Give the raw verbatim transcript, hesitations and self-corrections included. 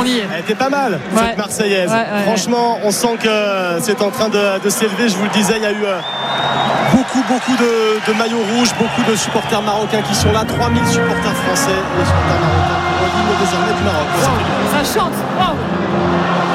y est. Elle était pas mal, Ouais. cette Marseillaise. Ouais, ouais, Franchement, on sent que c'est en train de, de s'élever. Je vous le disais, il y a eu euh, beaucoup, beaucoup de, de maillots rouges, beaucoup de supporters marocains qui sont là. trois mille supporters français et les supporters marocains pour l'hymne désormais du Maroc. Ça chante. Wow.